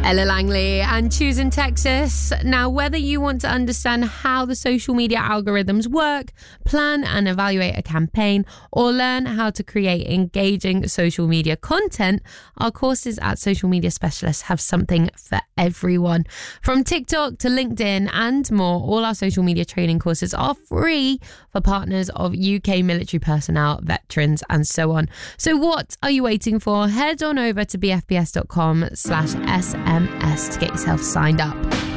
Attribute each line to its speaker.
Speaker 1: Ella Langley and Choosing Texas. Now, whether you want to understand how the social media algorithms work, plan and evaluate a campaign, or learn how to create engaging social media content, our courses at Social Media Specialists have something for everyone. From TikTok to LinkedIn and more, all our social media training courses are free for partners of UK military personnel, veterans, and so on. So what are you waiting for? Head on over to bfbs.com/SMS to get yourself signed up.